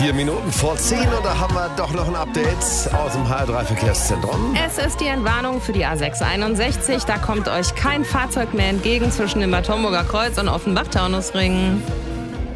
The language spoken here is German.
4 Minuten vor 10 und da haben wir doch noch ein Update aus dem HR3-Verkehrszentrum. Es ist die Entwarnung für die A661. Da kommt euch kein Fahrzeug mehr entgegen zwischen dem Bad Homburger Kreuz und Offenbach-Taunusring.